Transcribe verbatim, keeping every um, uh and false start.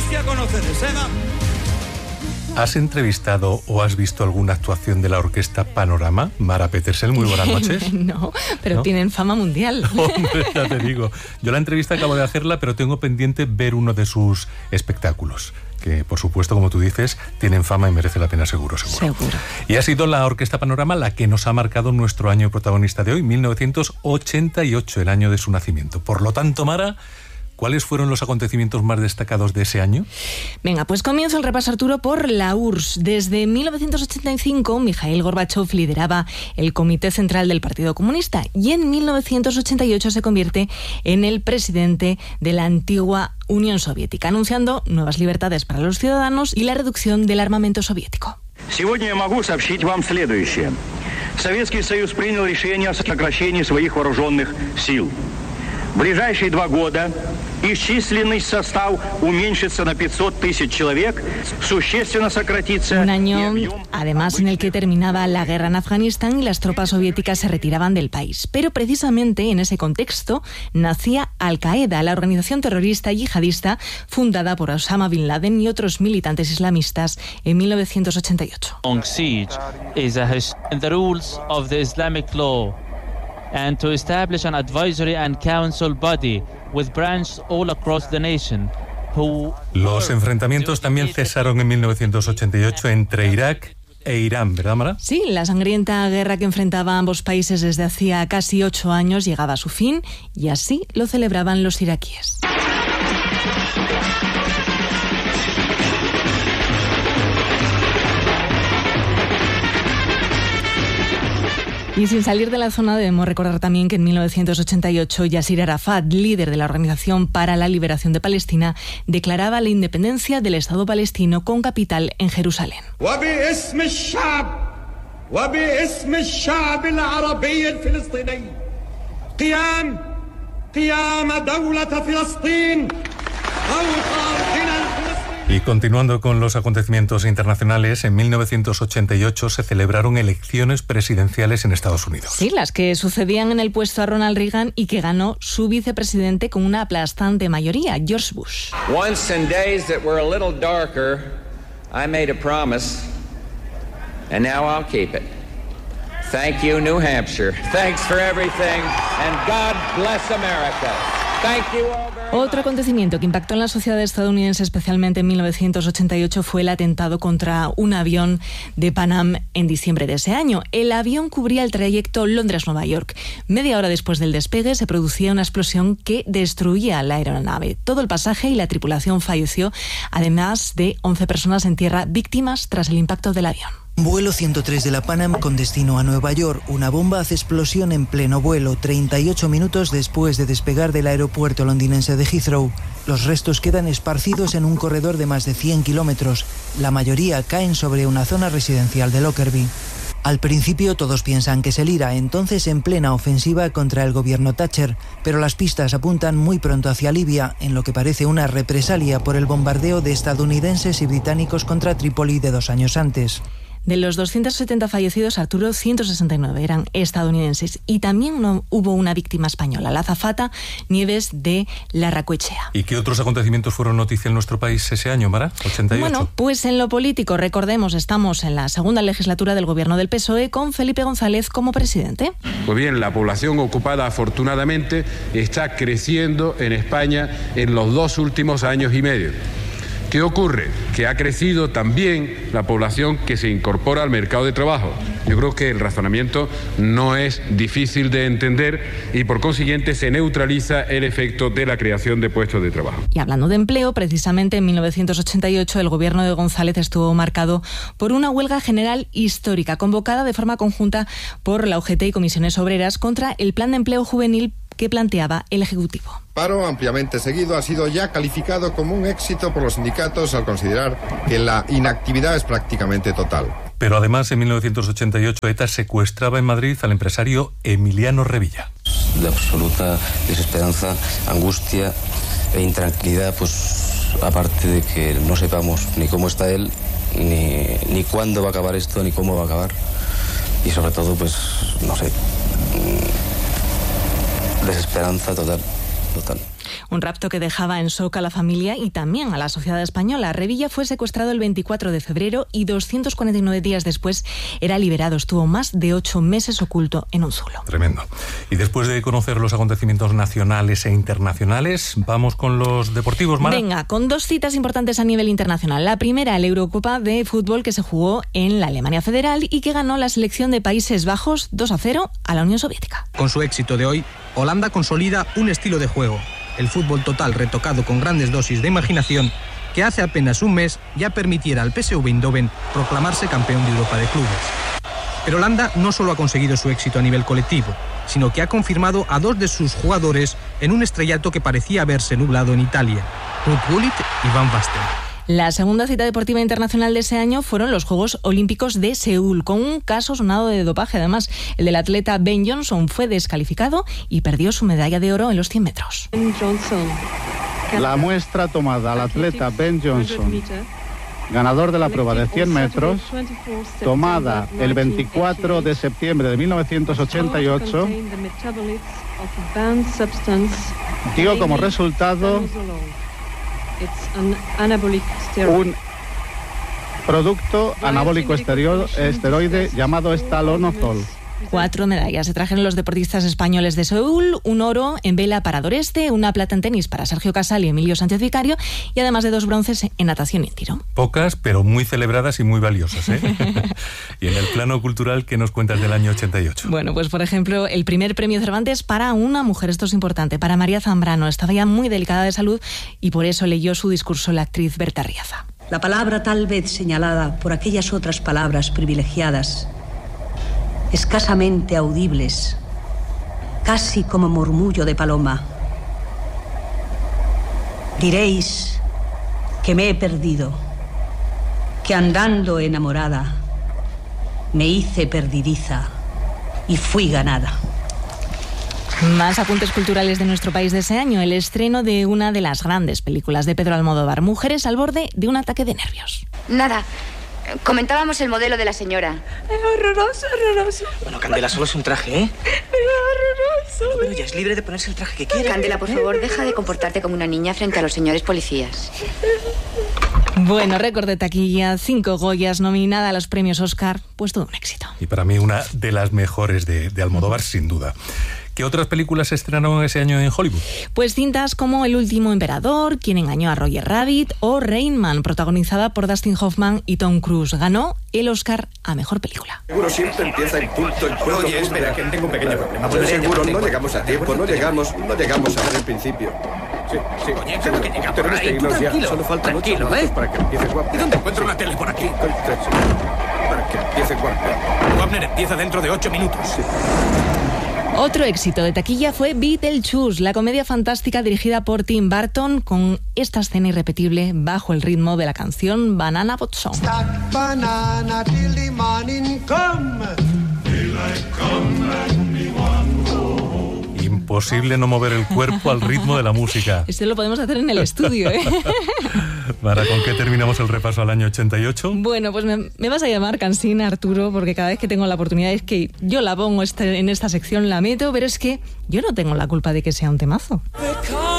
que a conocer Seba. ¿Has entrevistado o has visto alguna actuación de la orquesta Panorama? Mara Petersen, muy buenas noches. No, pero ¿no? Tienen fama mundial. Hombre, ya te digo. Yo la entrevista acabo de hacerla, pero tengo pendiente ver uno de sus espectáculos, que por supuesto, como tú dices, tienen fama y merece la pena seguro, seguro. Seguro. Y ha sido la Orquesta Panorama la que nos ha marcado nuestro año protagonista de hoy, mil novecientos ochenta y ocho, el año de su nacimiento. Por lo tanto, Mara, ¿cuáles fueron los acontecimientos más destacados de ese año? Venga, pues comienza el repaso, Arturo, por la U R S S. Desde mil novecientos ochenta y cinco, Mikhail Gorbachov lideraba el Comité Central del Partido Comunista y en mil novecientos ochenta y ocho se convierte en el presidente de la antigua Unión Soviética, anunciando nuevas libertades para los ciudadanos y la reducción del armamento soviético. Сегодня я могу сообщить вам следующее. Советский Союз принял решение о сокращении своих вооруженных сил. В ближайшие два года их численный состав уменьшится на пятьсот тысяч человек, существенно сократится. Un año, además, en el que terminaba la guerra en Afganistán y las tropas soviéticas se retiraban del país. Pero precisamente en ese contexto nacía Al-Qaeda, la organización terrorista yihadista fundada por Osama Bin Laden y otros militantes islamistas en mil novecientos ochenta y ocho. Long siege is a in the rules of the Islamic law, and to establish an advisory and council body with branches all across the nation. Who... Los enfrentamientos también cesaron en mil novecientos ochenta y ocho entre Irak e Irán, ¿verdad, Mara? Sí, la sangrienta guerra que enfrentaba a ambos países desde hacía casi ocho años llegaba a su fin y así lo celebraban los iraquíes. Y sin salir de la zona debemos recordar también que en mil novecientos ochenta y ocho Yasir Arafat, líder de la Organización para la Liberación de Palestina, declaraba la independencia del Estado palestino con capital en Jerusalén. Y continuando con los acontecimientos internacionales, en mil novecientos ochenta y ocho se celebraron elecciones presidenciales en Estados Unidos. Sí, las que sucedían en el puesto a Ronald Reagan y que ganó su vicepresidente con una aplastante mayoría, George Bush. Once in days that were a little darker, I made a promise, and now I'll keep it. Thank you, New Hampshire. Thanks for everything, and God bless America. Thank you all. Otro acontecimiento que impactó en la sociedad estadounidense, especialmente en mil novecientos ochenta y ocho, fue el atentado contra un avión de Pan Am en diciembre de ese año. El avión cubría el trayecto Londres-Nueva York. Media hora después del despegue se producía una explosión que destruía la aeronave. Todo el pasaje y la tripulación falleció, además de once personas en tierra víctimas tras el impacto del avión. Vuelo ciento tres de la Pan Am con destino a Nueva York. Una bomba hace explosión en pleno vuelo, treinta y ocho minutos después de despegar del aeropuerto londinense de Heathrow. Los restos quedan esparcidos en un corredor de más de cien kilómetros. La mayoría caen sobre una zona residencial de Lockerbie. Al principio todos piensan que es el IRA, entonces en plena ofensiva contra el gobierno Thatcher, pero las pistas apuntan muy pronto hacia Libia, en lo que parece una represalia por el bombardeo de estadounidenses y británicos contra Trípoli de dos años antes. De los doscientos setenta fallecidos, Arturo, ciento sesenta y nueve eran estadounidenses y también no, hubo una víctima española, la azafata Nieves de Larracoechea. ¿Y qué otros acontecimientos fueron noticia en nuestro país ese año, Mara? ochenta y ocho. Bueno, pues en lo político, recordemos, estamos en la segunda legislatura del gobierno del P S O E con Felipe González como presidente. Pues bien, la población ocupada afortunadamente está creciendo en España en los dos últimos años y medio. ¿Qué ocurre? Que ha crecido también la población que se incorpora al mercado de trabajo. Yo creo que el razonamiento no es difícil de entender y por consiguiente se neutraliza el efecto de la creación de puestos de trabajo. Y hablando de empleo, precisamente en mil novecientos ochenta y ocho el gobierno de González estuvo marcado por una huelga general histórica convocada de forma conjunta por la U G T y comisiones obreras contra el plan de empleo juvenil que planteaba el Ejecutivo. Paro ampliamente seguido ha sido ya calificado como un éxito por los sindicatos al considerar que la inactividad es prácticamente total. Pero además, en mil novecientos ochenta y ocho, ETA secuestraba en Madrid al empresario Emiliano Revilla. De absoluta desesperanza, angustia e intranquilidad, pues aparte de que no sepamos ni cómo está él, ni, ni cuándo va a acabar esto, ni cómo va a acabar. Y sobre todo, pues, no sé, desesperanza total. Total. Un rapto que dejaba en shock a la familia y también a la sociedad española. Revilla fue secuestrado el veinticuatro de febrero y doscientos cuarenta y nueve días después era liberado. Estuvo más de ocho meses oculto en un zulo. Tremendo. Y después de conocer los acontecimientos nacionales e internacionales, vamos con los deportivos, Mara. Venga, con dos citas importantes a nivel internacional. La primera, la Eurocopa de fútbol que se jugó en la Alemania Federal y que ganó la selección de Países Bajos dos a cero a la Unión Soviética. Con su éxito de hoy, Holanda consolida un estilo de juego, el fútbol total retocado con grandes dosis de imaginación, que hace apenas un mes ya permitiera al P S V Eindhoven proclamarse campeón de Europa de clubes. Pero Holanda no solo ha conseguido su éxito a nivel colectivo, sino que ha confirmado a dos de sus jugadores en un estrellato que parecía haberse nublado en Italia, Ruud Gullit y Van Basten. La segunda cita deportiva internacional de ese año fueron los Juegos Olímpicos de Seúl, con un caso sonado de dopaje. Además, el del atleta Ben Johnson fue descalificado y perdió su medalla de oro en los cien metros. La muestra tomada al atleta Ben Johnson, ganador de la prueba de cien metros, tomada el veinticuatro de septiembre de mil novecientos ochenta y ocho, dio como resultado un producto anabólico esteroide llamado estalonazol. Cuatro medallas se trajeron los deportistas españoles de Seúl, un oro en vela para Doreste, una plata en tenis para Sergio Casal y Emilio Sánchez Vicario, y además de dos bronces en natación y en tiro. Pocas, pero muy celebradas y muy valiosas, ¿eh? Y en el plano cultural, ¿qué nos cuentas del año ochenta y ocho? Bueno, pues por ejemplo, el primer premio Cervantes para una mujer, esto es importante, para María Zambrano. Estaba ya muy delicada de salud y por eso leyó su discurso la actriz Berta Riaza. La palabra tal vez señalada por aquellas otras palabras privilegiadas, escasamente audibles, casi como murmullo de paloma. Diréis que me he perdido, que andando enamorada me hice perdidiza y fui ganada. Más apuntes culturales de nuestro país de ese año. El estreno de una de las grandes películas de Pedro Almodóvar, Mujeres al borde de un ataque de nervios. Nada. Comentábamos el modelo de la señora. Es horroroso, horroroso. Bueno, Candela, solo es un traje, ¿eh? Es horroroso. Bueno, ella es libre de ponerse el traje que quiera. Candela, por favor, deja de comportarte como una niña frente a los señores policías. Bueno, récord de taquilla, cinco Goyas, nominada a los premios Oscar, pues todo un éxito. Y para mí una de las mejores de, de Almodóvar, sin duda. ¿Qué otras películas se estrenaron ese año en Hollywood? Pues cintas como El último emperador, Quien engañó a Roger Rabbit o Rain Man, protagonizada por Dustin Hoffman y Tom Cruise. Ganó el Oscar a Mejor Película. Seguro siempre empieza en punto, en punto. Oye, espera, que tengo un pequeño problema. Pues seguro, no llegamos a tiempo, no llegamos, no llegamos a ver el principio. Sí, sí, oye, seguro que llegamos por ahí. Tú tranquilo, solo faltan tranquilo, ocho ¿eh? para que empiece Wapner. ¿Y dónde encuentro una tele por aquí? Para que empiece Wapner. Wapner empieza dentro de ocho minutos. Sí. Otro éxito de taquilla fue Beetlejuice, la comedia fantástica dirigida por Tim Burton, con esta escena irrepetible bajo el ritmo de la canción Banana Boat Song. Banana till the morning come. Daylight come and me want to go home. Imposible no mover el cuerpo al ritmo de la música. Esto lo podemos hacer en el estudio, ¿eh? Mara, ¿con qué terminamos el repaso al año ochenta y ocho? Bueno, pues me, me vas a llamar cansina, Arturo, porque cada vez que tengo la oportunidad es que yo la pongo este, en esta sección, la meto, pero es que yo no tengo la culpa de que sea un temazo.